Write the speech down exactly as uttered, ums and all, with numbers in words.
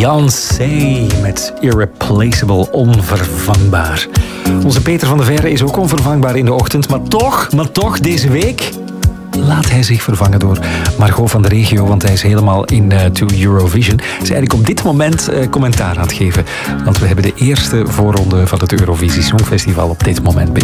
Beyoncé met Irreplaceable, onvervangbaar. Onze Peter van der Veire is ook onvervangbaar in de ochtend, maar toch, maar toch, deze week laat hij zich vervangen door Margot van de Regio, want hij is helemaal in uh, to Eurovision. Hij is eigenlijk op dit moment uh, commentaar aan het geven, want we hebben de eerste voorronde van het Eurovisie Songfestival op dit moment bij